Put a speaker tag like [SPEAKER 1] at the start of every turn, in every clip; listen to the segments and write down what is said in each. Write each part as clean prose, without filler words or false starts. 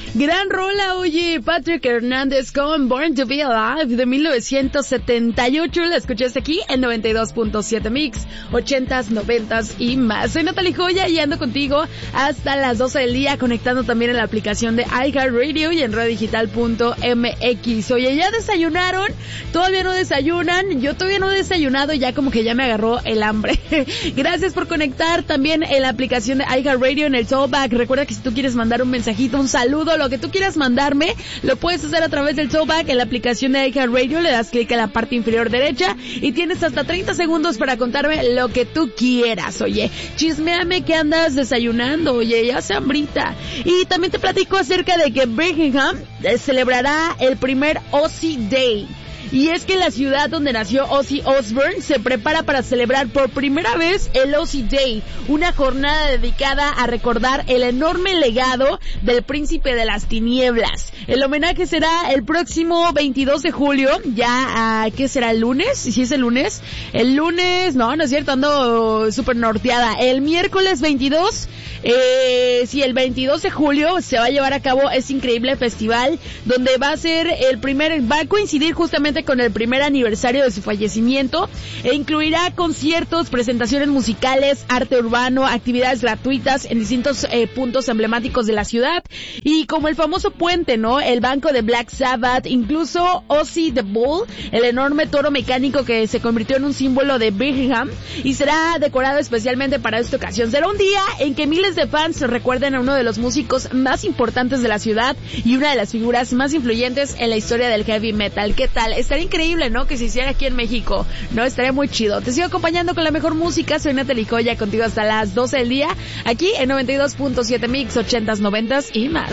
[SPEAKER 1] Gran rola, oye, Patrick Hernández con Born to Be Alive de 1978. La escuchaste aquí en 92.7 Mix, 80s, 90s y más. Soy Natalie Joya y ando contigo hasta las 12 del día, conectando también en la aplicación de iHeartRadio y en radiodigital.mx. Oye, ¿ya desayunaron? ¿Todavía no desayunan? Yo todavía no he desayunado, ya como que ya me agarró el hambre. Gracias por conectar también en la aplicación de iHeartRadio en el Talkback. Recuerda que si tú quieres mandar un mensajito, un saludo, lo que tú quieras mandarme, lo puedes hacer a través del Talkback en la aplicación de iHeartRadio, le das clic en la parte inferior derecha y tienes hasta 30 segundos para contarme lo que tú quieras. Oye, chisméame que andas desayunando, oye, ya se hambrita. Y también te platico acerca de que Birmingham celebrará el primer Ozzy Day. Y es que la ciudad donde nació Ozzy Osbourne se prepara para celebrar por primera vez el Ozzy Day, una jornada dedicada a recordar el enorme legado del príncipe de las tinieblas. El homenaje será el próximo 22 de julio, ya ¿qué será? ¿El lunes? ¿Sí es el lunes? El lunes, no es cierto, ando súper norteada. El miércoles 22, sí, el 22 de julio se va a llevar a cabo este increíble festival, donde va a coincidir justamente con el primer aniversario de su fallecimiento e incluirá conciertos, presentaciones musicales, arte urbano, actividades gratuitas en distintos puntos emblemáticos de la ciudad y como el famoso puente, ¿no? El banco de Black Sabbath, incluso Ozzy the Bull, el enorme toro mecánico que se convirtió en un símbolo de Birmingham y será decorado especialmente para esta ocasión. Será un día en que miles de fans recuerden a uno de los músicos más importantes de la ciudad y una de las figuras más influyentes en la historia del heavy metal. ¿Qué tal? Estaría increíble, ¿no? Que se hiciera aquí en México, ¿no? Estaría muy chido. Te sigo acompañando con la mejor música. Soy Natalie Joya, contigo hasta las 12 del día, aquí en 92.7 Mix, 80s, 90s y más.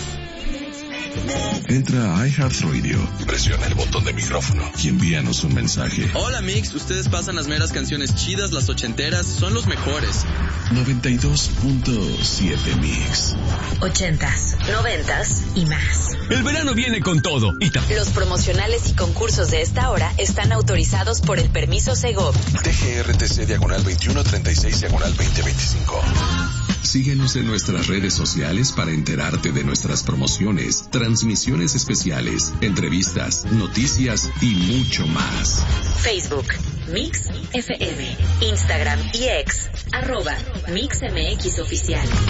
[SPEAKER 2] Entra a iHeartRadio, presiona el botón de micrófono y envíanos un mensaje.
[SPEAKER 3] Hola Mix, ustedes pasan las meras canciones chidas, las ochenteras, son los mejores.
[SPEAKER 2] 92.7 Mix.
[SPEAKER 4] 80s, 90s y más.
[SPEAKER 5] El verano viene con todo y
[SPEAKER 4] los promocionales y concursos de esta hora están autorizados por el permiso Segov.
[SPEAKER 2] TGRTC/2136/2025. Síguenos en nuestras redes sociales para enterarte de nuestras promociones, transmisiones especiales, entrevistas, noticias y mucho más.
[SPEAKER 4] Facebook, Mix FM, Instagram y X, @MixMX Oficial.